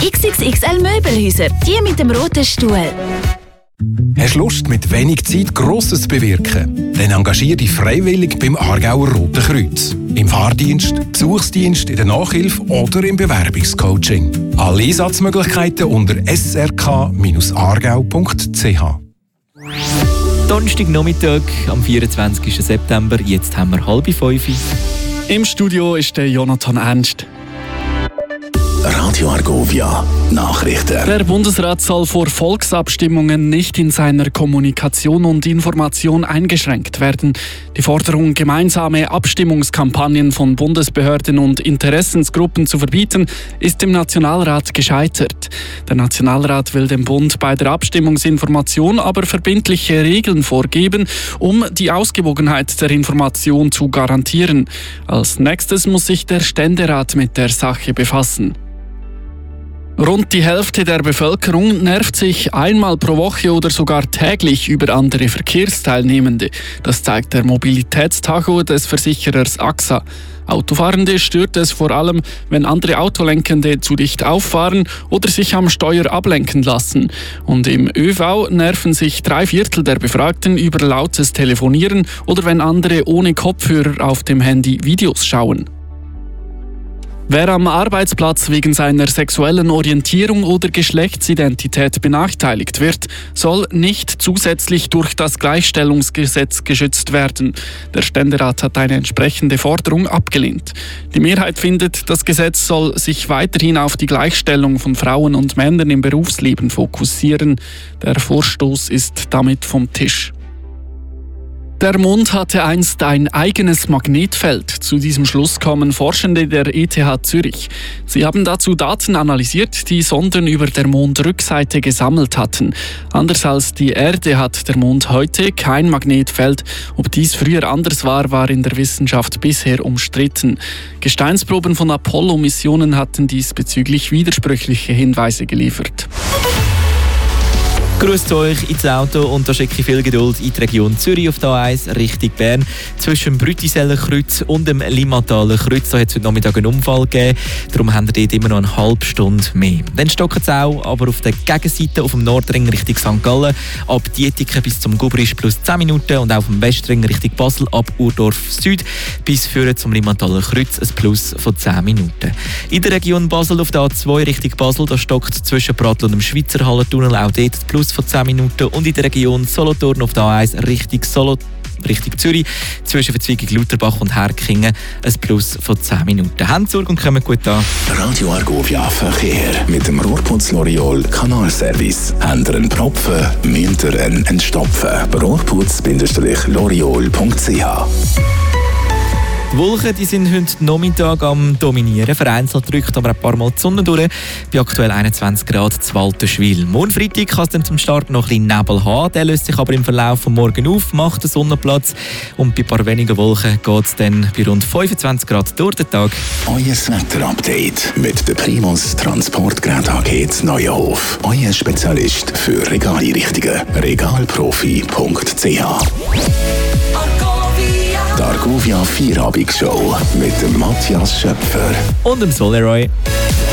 XXXL Möbelhäuser, die mit dem roten Stuhl. Hast du Lust, mit wenig Zeit Grosses zu bewirken? Dann engagiere dich freiwillig beim Aargauer Roten Kreuz. Im Fahrdienst, Besuchsdienst, in der Nachhilfe oder im Bewerbungscoaching. Alle Einsatzmöglichkeiten unter srk-aargau.ch. Donnerstagnachmittag am 24. September, jetzt haben wir 4:30. Im Studio ist der Jonathan Ernst. Radio Argovia Nachrichten. Der Bundesrat soll vor Volksabstimmungen nicht in seiner Kommunikation und Information eingeschränkt werden. Die Forderung, gemeinsame Abstimmungskampagnen von Bundesbehörden und Interessensgruppen zu verbieten, ist im Nationalrat gescheitert. Der Nationalrat will dem Bund bei der Abstimmungsinformation aber verbindliche Regeln vorgeben, um die Ausgewogenheit der Information zu garantieren. Als nächstes muss sich der Ständerat mit der Sache befassen. Rund die Hälfte der Bevölkerung nervt sich einmal pro Woche oder sogar täglich über andere Verkehrsteilnehmende. Das zeigt der Mobilitätstacho des Versicherers AXA. Autofahrende stört es vor allem, wenn andere Autolenkende zu dicht auffahren oder sich am Steuer ablenken lassen. Und im ÖV nerven sich 3/4 der Befragten über lautes Telefonieren oder wenn andere ohne Kopfhörer auf dem Handy Videos schauen. Wer am Arbeitsplatz wegen seiner sexuellen Orientierung oder Geschlechtsidentität benachteiligt wird, soll nicht zusätzlich durch das Gleichstellungsgesetz geschützt werden. Der Ständerat hat eine entsprechende Forderung abgelehnt. Die Mehrheit findet, das Gesetz soll sich weiterhin auf die Gleichstellung von Frauen und Männern im Berufsleben fokussieren. Der Vorstoß ist damit vom Tisch. Der Mond hatte einst ein eigenes Magnetfeld. Zu diesem Schluss kommen Forschende der ETH Zürich. Sie haben dazu Daten analysiert, die Sonden über der Mondrückseite gesammelt hatten. Anders als die Erde hat der Mond heute kein Magnetfeld. Ob dies früher anders war, war in der Wissenschaft bisher umstritten. Gesteinsproben von Apollo-Missionen hatten diesbezüglich widersprüchliche Hinweise geliefert. Grüßt euch ins Auto und da schicke ich viel Geduld in die Region Zürich auf der A1 Richtung Bern. Zwischen dem Brütiseller Kreuz und dem Limmataler Kreuz hat es heute Nachmittag einen Unfall gegeben. Darum haben wir dort immer noch eine halbe Stunde mehr. Dann stockt es auch, aber auf der Gegenseite auf dem Nordring Richtung St. Gallen ab Dietiken bis zum Gubrisch plus 10 Minuten und auch auf dem Westring Richtung Basel ab Urdorf Süd bis führen zum Limmataler Kreuz ein Plus von 10 Minuten. In der Region Basel auf der A2 Richtung Basel, da stockt zwischen Pratl und dem Schweizer Hallentunnel auch dort das Plus von 10 Minuten und in der Region Solothurn auf der A1 Richtung Zürich zwischen Verzweigung Lutherbach und Herkingen ein Plus von 10 Minuten. Habt Sorge und kommen gut an. Radio Argovia Verkehr mit dem Rohrputz L'Oreal Kanalservice. Habt ihr einen Propfen, müsst ihr einen entstopfen. Rohrputz-L'Oreal.ch. Die Wolken die sind heute Nachmittag am Dominieren. Vereinzelt drückt aber ein paar Mal die Sonne durch. Bei aktuell 21 Grad zu Waltenschwil. Morgen Freitag kann es dann zum Start noch ein bisschen Nebel haben. Der löst sich aber im Verlauf des Morgen auf, macht den Sonnenplatz. Und bei ein paar wenigen Wolken geht es dann bei rund 25 Grad durch den Tag. Euer Wetterupdate mit der Primus Transportgerät AG Neuenhof. Euer Spezialist für Regaleinrichtungen. Regalprofi.ch. Die Argovia Vierabendsshow mit dem Matthias Schöpfer und dem Soleroy.